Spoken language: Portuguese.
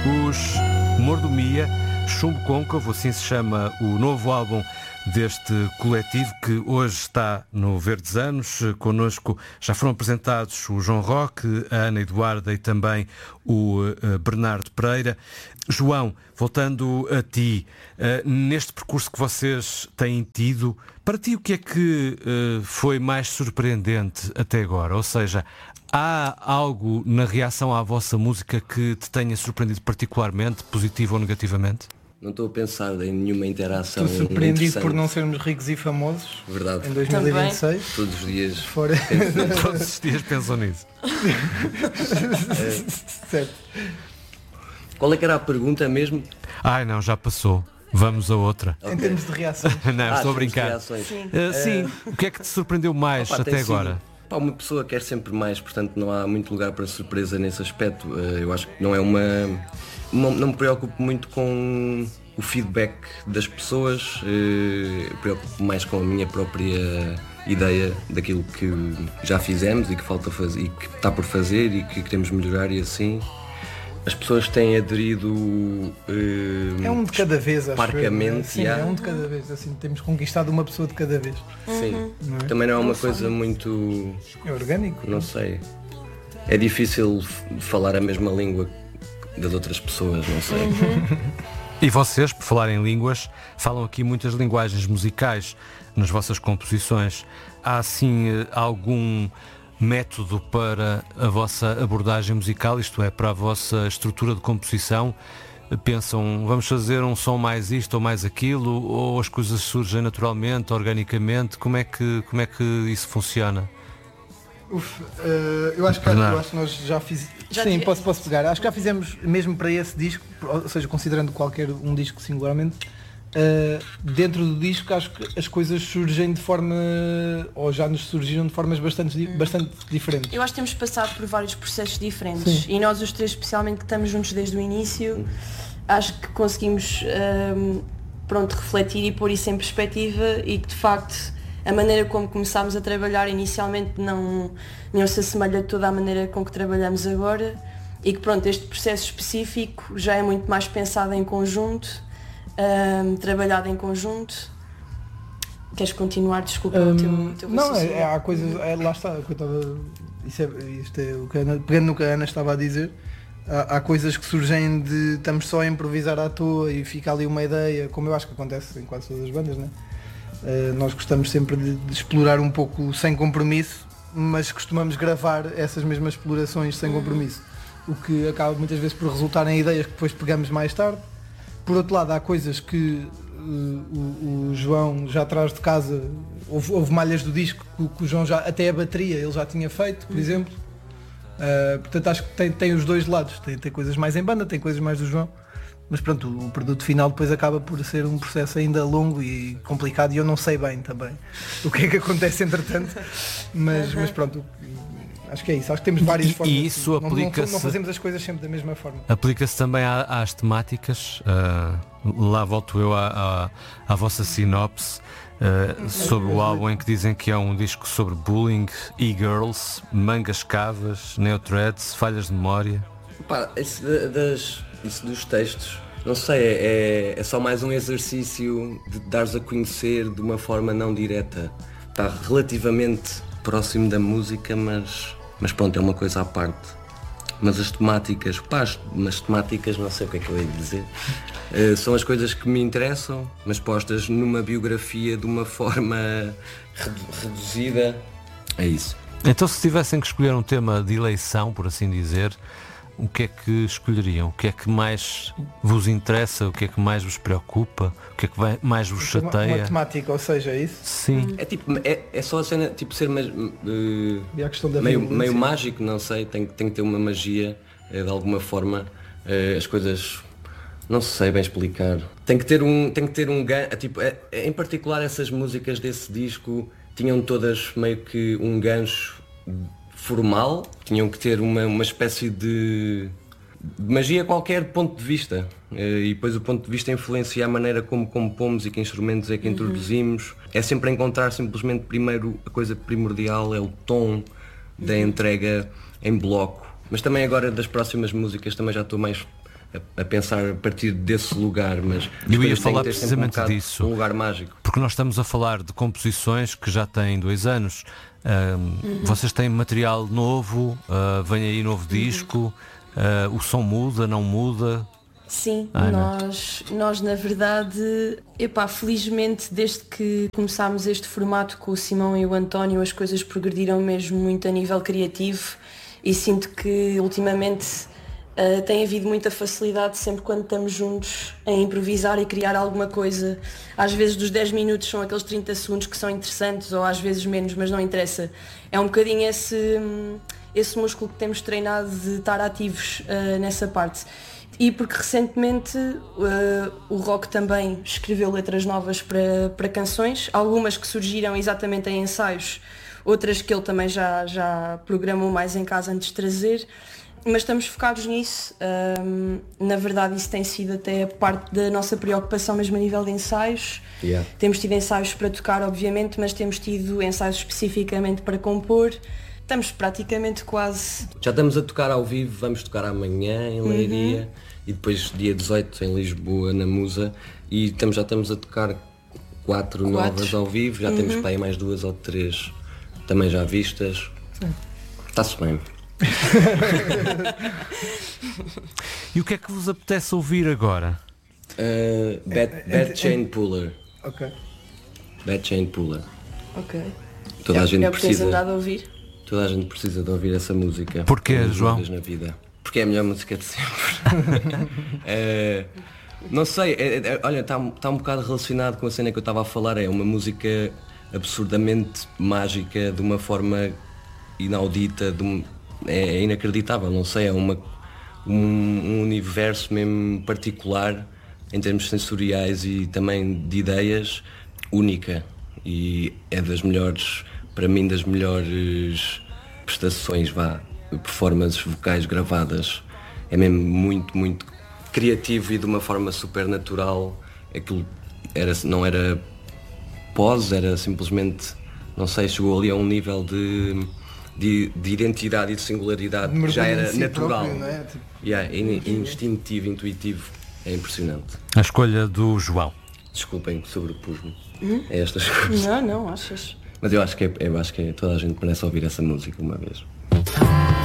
Os Mordomia, Chumbo Côncavo, assim se chama o novo álbum deste coletivo que hoje está no Verdes Anos. Connosco já foram apresentados o João Roque, a Ana Eduarda e também o Bernardo Pereira. João, voltando a ti, neste percurso que vocês têm tido, para ti o que é que foi mais surpreendente até agora? Ou seja, há algo na reação à vossa música que te tenha surpreendido particularmente, positivo ou negativamente? Não estou a pensar em nenhuma interação. Estou surpreendido por não sermos ricos e famosos. Verdade. Em 2026. Todos os dias. Todos os dias pensam nisso. Certo. Qual é que era a pergunta mesmo? Ai não, já passou. Vamos a outra. Okay. Em termos de reação. Não, estou a brincar. Sim. O que é que te surpreendeu mais até agora? Uma pessoa quer sempre mais, portanto não há muito lugar para surpresa nesse aspecto. Eu acho que não é uma... Não me preocupo muito com o feedback das pessoas, preocupo mais com a minha própria ideia daquilo que já fizemos e que falta fazer e que está por fazer e que queremos melhorar e assim. As pessoas têm aderido é um de cada vez, acho parcamente. Sim, é um de cada vez, assim, temos conquistado uma pessoa de cada vez. Sim, também não é uma coisa muito... É orgânico. Não sei. É difícil falar a mesma língua das outras pessoas, não sei. E vocês, por falar em línguas, falam aqui muitas linguagens musicais nas vossas composições. Há assim algum método para a vossa abordagem musical, isto é, para a vossa estrutura de composição? Pensam, vamos fazer um som mais isto ou mais aquilo, ou as coisas surgem naturalmente, organicamente? Como é que isso funciona? Eu acho que nós já fizemos. Sim, posso pegar. Acho que já fizemos mesmo para esse disco, ou seja, considerando qualquer um disco singularmente, dentro do disco acho que as coisas surgem de forma, ou já nos surgiram de formas bastante diferentes. Eu acho que temos passado por vários processos diferentes. Sim. E nós os três, especialmente que estamos juntos desde o início, acho que conseguimos refletir e pôr isso em perspectiva e que de facto a maneira como começámos a trabalhar inicialmente não se assemelha toda à maneira com que trabalhamos agora e que este processo específico já é muito mais pensado em conjunto, trabalhado em conjunto. Queres continuar? Desculpa o teu não, há coisas, lá está, isto é o que pegando no que a Ana estava a dizer, há coisas que surgem de estamos só a improvisar à toa e fica ali uma ideia, como eu acho que acontece em quase todas as bandas, não é? Nós gostamos sempre de explorar um pouco sem compromisso, mas costumamos gravar essas mesmas explorações sem compromisso, o que acaba muitas vezes por resultar em ideias que depois pegamos mais tarde. Por outro lado, há coisas que o João já traz de casa, houve malhas do disco que o João já, até a bateria ele já tinha feito, por exemplo. Portanto acho que tem os dois lados, tem coisas mais em banda, tem coisas mais do João. Mas pronto, o produto final depois acaba por ser um processo ainda longo e complicado e eu não sei bem também o que é que acontece entretanto, mas pronto, acho que é isso, acho que temos várias formas. E isso aplica-se... Não fazemos as coisas sempre da mesma forma. Aplica-se também às temáticas, lá volto eu à vossa sinopse, sobre o álbum em que dizem que é um disco sobre bullying, e-girls, mangas cavas, neothreads, falhas de memória. Isso dos textos, não sei, é só mais um exercício de dares a conhecer de uma forma não direta. Está relativamente próximo da música, mas pronto, é uma coisa à parte. Mas as temáticas, não sei o que é que eu ia dizer, são as coisas que me interessam, mas postas numa biografia de uma forma reduzida. É isso. Então, se tivessem que escolher um tema de eleição, por assim dizer, o que é que escolheriam? O que é que mais vos interessa? O que é que mais vos preocupa? O que é que mais vos chateia? Uma temática, ou seja, é isso? Sim. É só a cena, ser meio mágico, não sei, tem que ter uma magia, de alguma forma, as coisas, não sei bem explicar. Tem que ter um em particular essas músicas desse disco tinham todas meio que um gancho formal, tinham que ter uma espécie de magia a qualquer ponto de vista, e depois o ponto de vista influencia a maneira como compomos e que instrumentos é que introduzimos. É sempre encontrar simplesmente primeiro a coisa primordial, é o tom da entrega em bloco. Mas também agora das próximas músicas também já estou mais a pensar a partir desse lugar, mas eu ia tem falar que ter sempre precisamente disso. Um lugar mágico. Porque nós estamos a falar de composições que já têm 2 anos. Vocês têm material novo, vem aí novo disco, o som muda, não muda? Sim, Ana. nós na verdade, felizmente desde que começámos este formato com o Simão e o António, as coisas progrediram mesmo muito a nível criativo e sinto que ultimamente tem havido muita facilidade sempre quando estamos juntos em improvisar e criar alguma coisa. Às vezes dos 10 minutos são aqueles 30 segundos que são interessantes ou às vezes menos, mas não interessa. É um bocadinho esse músculo que temos treinado de estar ativos nessa parte. E porque recentemente o Rock também escreveu letras novas para canções, algumas que surgiram exatamente em ensaios, outras que ele também já programou mais em casa antes de trazer, mas estamos focados nisso. Na verdade isso tem sido até parte da nossa preocupação mesmo a nível de ensaios. Temos tido ensaios para tocar obviamente, mas temos tido ensaios especificamente para compor. Estamos praticamente quase... Já estamos a tocar ao vivo, vamos tocar amanhã em Leiria e depois dia 18 em Lisboa, na Musa, e já estamos a tocar 4 novas ao vivo, já temos para aí mais 2 ou 3 também já vistas. Está-se bem. E o que é que vos apetece ouvir agora? Bad Chain Puller. Ok. Bad Chain Puller. Ok. Toda a gente é o que tens precisa. andado a ouvir? Toda a gente precisa de ouvir essa música. Porquê, João? Uma vez na vida. Porque é a melhor música de sempre. Não sei, olha, está um bocado relacionado com a cena que eu estava a falar. É uma música absurdamente mágica, de uma forma inaudita, é inacreditável, não sei, é um universo mesmo particular em termos sensoriais e também de ideias, única. E é das melhores, para mim, das melhores prestações, performances vocais gravadas. É mesmo muito, muito criativo e de uma forma super natural. Aquilo não era pose, era simplesmente, não sei, chegou ali a um nível de identidade e de singularidade que já era natural. Próprio, não é? Tipo... instintivo, intuitivo. É impressionante. A escolha do João. Desculpem, sobrepus-me a estas coisas. Não, achas? Mas eu acho que toda a gente merece ouvir essa música uma vez.